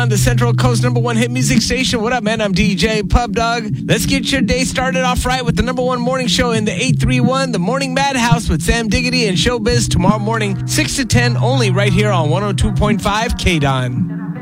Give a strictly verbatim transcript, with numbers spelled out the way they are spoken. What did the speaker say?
On the Central Coast number one hit music station. What up, man? I'm D J Pub Dog. Let's get your day started off right with the number one morning show in the eight three one, The Morning Madhouse with Sam Diggity and Showbiz tomorrow morning, six to ten, only right here on one oh two point five K D O N.